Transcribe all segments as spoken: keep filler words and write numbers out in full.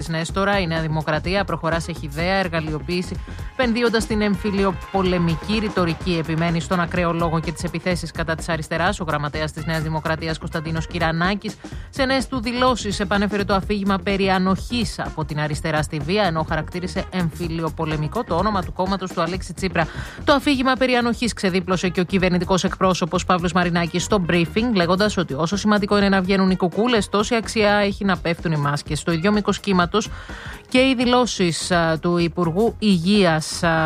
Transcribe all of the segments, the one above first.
Νέστορα, η Νέα Δημοκρατία προχωρά σε χυδαία εργαλειοποίηση, επενδύοντας στην εμφυλιοπολεμική ρητορική. Επιμένει στον ακραίο λόγο και τις επιθέσεις κατά της αριστεράς. Ο γραμματέας της Νέας Δημοκρατίας Κωνσταντίνος Κυρανάκης, σε νέες του δηλώσεις, επανέφερε το αφήγημα περί ανοχής από την αριστερά στη βία, ενώ χαρακτήρισε εμφυλιοπολεμικό το όνομα του κόμματος του Αλέξη Τσίπρα. Το αφήγημα περί ανοχής ξεδίπλωσε και ο κυβερνητικός εκπρόσωπος Παύλος Μαρινάκης στο briefing, λέγοντας ότι όσο σημαντικό είναι να βγαίνουν οι κουκούλες, τόση αξία έχει να πέφτουν οι μάσκες. Στο ίδιο μήκος κύματος και οι δηλώσεις α, του Υπουργού Υγείας, α,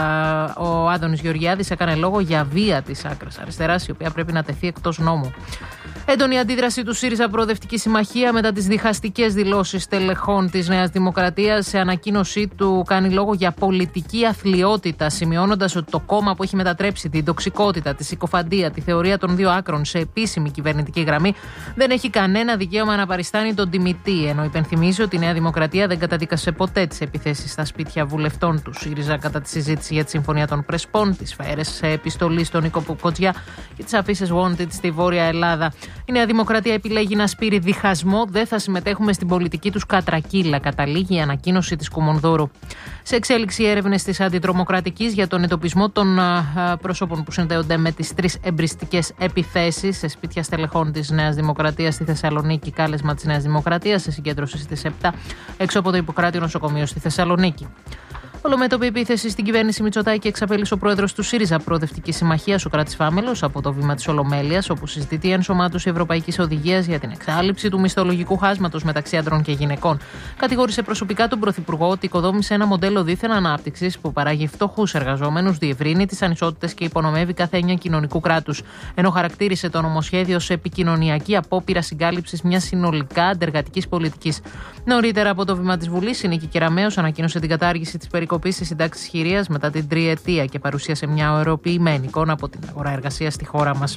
ο Άδωνης Γεωργιάδης, έκανε λόγο για βία της άκρας αριστεράς, η οποία πρέπει να τεθεί εκτός νόμου. Έντονη αντίδραση του ΣΥΡΙΖΑ Προοδευτική Συμμαχία μετά τις διχαστικές δηλώσεις τελεχών της Νέας Δημοκρατίας. Σε ανακοίνωσή του κάνει λόγο για πολιτική αθλιότητα, σημειώνοντας ότι το κόμμα που έχει μετατρέψει την τοξικότητα, τη συκοφαντία, τη θεωρία των δύο άκρων σε επίσημη κυβερνητική γραμμή δεν έχει κανένα δικαίωμα να παριστάνει τον τιμητή. Ενώ υπενθυμίζει ότι η Νέα Δημοκρατία δεν καταδίκασε ποτέ τις επιθέσεις στα σπίτια βουλευτών του ΣΥΡΙΖΑ κατά τη συζήτηση για τη Συμφωνία των Πρεσπών, τις φαέρες επιστολή στον Νίκο Κοτζιά και τις αφήσεις wanted στη Βόρεια Ελλάδα. Η Νέα Δημοκρατία επιλέγει να σπείρει διχασμό. Δεν θα συμμετέχουμε στην πολιτική τους κατρακύλα, καταλήγει η ανακοίνωση της Κουμουνδούρου. Σε εξέλιξη έρευνες της Αντιτρομοκρατικής για τον εντοπισμό των α, προσώπων που συνδέονται με τις τρεις εμπριστικές επιθέσεις σε σπίτια στελεχών της Νέας Δημοκρατίας στη Θεσσαλονίκη. Κάλεσμα της Νέας Δημοκρατίας σε συγκέντρωση στις επτά έξω από το Ιπποκράτιο νοσοκομείο στη Θεσσαλονίκη. Ολομέτωπη επίθεση στην κυβέρνηση Μητσοτάκη εξαπέλυσε ο πρόεδρος του ΣΥΡΙΖΑ Προοδευτική Συμμαχία, ο Κράτης Φάμελος, από το βήμα της Ολομέλειας, όπου συζητείται η ενσωμάτωση Ευρωπαϊκής Οδηγίας για την εξάλληψη του μισθολογικού χάσματος μεταξύ άντρων και γυναικών. Κατηγόρησε προσωπικά τον Πρωθυπουργό ότι οικοδόμησε ένα μοντέλο δίθεν ανάπτυξης που παράγει φτωχούς εργαζόμενους, διευρύνει τις ανισότητες και υπονομεύει κάθε έννοια κοινωνικού κράτους. Ενώ χαρακτήρισε το νομοσχέδιο σε επικοινωνιακή απόπειρα συγκάλυψης μιας συνολικά αντεργατικής πολιτικής. Νωρίτερα από το βήμα της Βουλής, η Νίκη Κεραμέως ανακοίνωσε την κατάργηση της περικοπής της συντάξης χειρίας μετά την τριετία και παρουσίασε μια ωρεοποιημένη εικόνα από την αγορά εργασίας στη χώρα μας.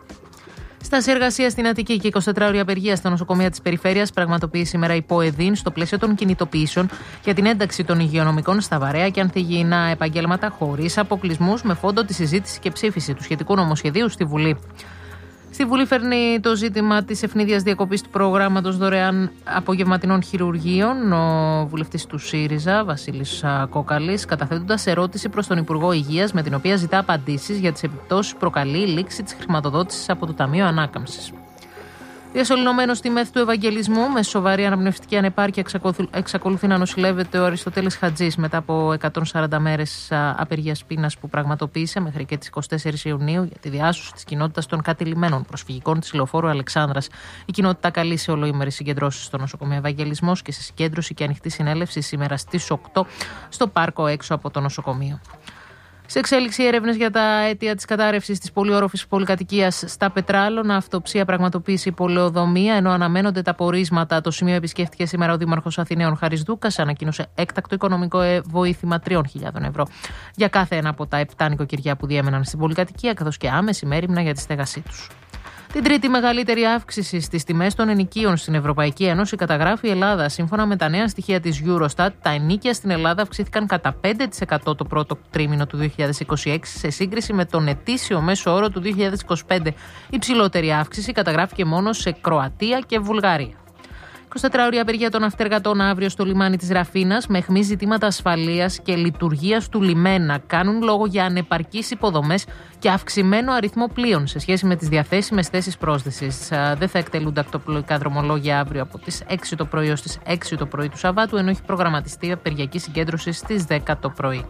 Στάση εργασίας στην Αττική και εικοσιτετράωρη απεργία στα νοσοκομεία της περιφέρειας πραγματοποιεί σήμερα η ΠΟΕΔΗΝ στο πλαίσιο των κινητοποιήσεων για την ένταξη των υγειονομικών στα βαρέα και ανθυγιεινά επαγγέλματα χωρίς αποκλεισμούς, με φόντο τη συζήτηση και ψήφιση του σχετικού νομοσχεδίου στη Βουλή. Στη Βουλή φέρνει το ζήτημα της ευνίδιας διακοπής του προγράμματος δωρεάν απογευματινών χειρουργείων ο βουλευτής του ΣΥΡΙΖΑ, Βασίλης Κόκαλης, καταθέτοντας ερώτηση προς τον Υπουργό Υγείας με την οποία ζητά απαντήσεις για τις επιπτώσεις που προκαλεί η λήξη της χρηματοδότησης από το Ταμείο Ανάκαμψης. Διασωληνωμένος στη μέθη του Ευαγγελισμού, με σοβαρή αναπνευστική ανεπάρκεια, εξακολουθεί να νοσηλεύεται ο Αριστοτέλης Χατζής μετά από εκατόν σαράντα μέρες απεργίας πείνας που πραγματοποίησε μέχρι και τις εικοστή τέταρτη Ιουνίου για τη διάσωση της κοινότητας των κατηλημμένων προσφυγικών της Λεωφόρου Αλεξάνδρας. Η κοινότητα καλεί σε ολοήμερες συγκεντρώσεις στο νοσοκομείο Ευαγγελισμός και σε συγκέντρωση και ανοιχτή συνέλευση σήμερα στις οκτώ στο πάρκο έξω από το νοσοκομείο. Σε εξέλιξη έρευνες για τα αίτια της κατάρρευσης της πολυόροφης πολυκατοικίας στα Πετράλωνα, αυτοψία, πραγματοποίηση, πολεοδομία, ενώ αναμένονται τα πορίσματα. Το σημείο επισκέφτηκε σήμερα ο Δήμαρχος Αθηναίων Χάρης Δούκας, ανακοίνωσε έκτακτο οικονομικό βοήθημα τριών χιλιάδων ευρώ για κάθε ένα από τα επτά νοικοκυριά που διέμεναν στην πολυκατοικία, καθώς και άμεση μέριμνα για τη στέγασή τους. Την τρίτη μεγαλύτερη αύξηση στις τιμές των ενοικίων στην Ευρωπαϊκή Ένωση καταγράφει η Ελλάδα. Σύμφωνα με τα νέα στοιχεία της Eurostat, τα ενοίκια στην Ελλάδα αυξήθηκαν κατά πέντε τοις εκατό το πρώτο τρίμηνο του δύο χιλιάδες είκοσι έξι σε σύγκριση με τον ετήσιο μέσο όρο του δύο χιλιάδες είκοσι πέντε. Η υψηλότερη αύξηση καταγράφηκε μόνο σε Κροατία και Βουλγαρία. εικοσιτετράωρη απεργία των ναυτεργατών αύριο στο λιμάνι της Ραφίνας, με αιχμή ζητήματα ασφαλείας και λειτουργίας του λιμένα. Κάνουν λόγο για ανεπαρκείς υποδομές και αυξημένο αριθμό πλοίων σε σχέση με τις διαθέσιμες θέσεις πρόσθεσης. Δεν θα εκτελούνται ακτοπλοϊκά δρομολόγια αύριο από τις έξι το πρωί ως τις έξι το πρωί του Σαββάτου, ενώ έχει προγραμματιστεί απεργιακή συγκέντρωση στις δέκα το πρωί.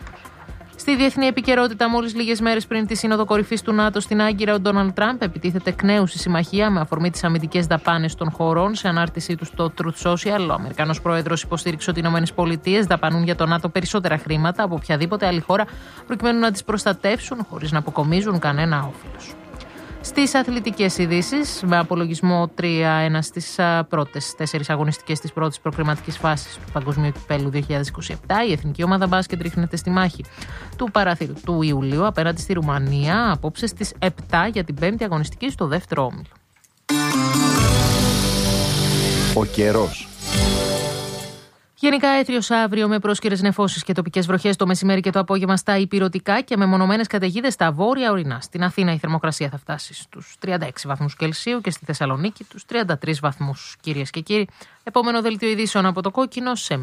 Στη διεθνή επικαιρότητα, μόλις λίγες μέρες πριν τη Σύνοδο Κορυφής του ΝΑΤΟ στην Άγκυρα, ο Ντόναλντ Τραμπ επιτίθεται εκ νέου στη συμμαχία με αφορμή τις αμυντικές δαπάνες των χωρών. Σε ανάρτησή του στο Truth Social, ο Αμερικανός πρόεδρος υποστήριξε ότι οι ΗΠΑ δαπανούν για το ΝΑΤΟ περισσότερα χρήματα από οποιαδήποτε άλλη χώρα, προκειμένου να τις προστατεύσουν χωρίς να αποκομίζουν κανένα όφελος. Στις αθλητικές ειδήσεις, με απολογισμό τρία ένα στις πρώτες τέσσερις αγωνιστικές της πρώτης προκριματικής φάσης του Παγκοσμίου Κυπέλλου δύο χιλιάδες είκοσι επτά, η εθνική ομάδα μπάσκετ ρίχνεται στη μάχη του παραθύρου του Ιουλίου απέναντι στη Ρουμανία απόψε στις επτά για την πέμπτη αγωνιστική στο δεύτερο όμιλο. Ο καιρός. Γενικά έθριος αύριο με πρόσκαιρες νεφώσεις και τοπικές βροχές το μεσημέρι και το απόγευμα στα ηπειρωτικά και με μονομένες καταιγίδες στα βόρεια ορεινά. Στην Αθήνα η θερμοκρασία θα φτάσει στους τριάντα έξι βαθμούς Κελσίου και στη Θεσσαλονίκη τους τριάντα τρεις βαθμούς. Κυρίες και κύριοι, επόμενο δελτίο ειδήσεων από το Κόκκινο σε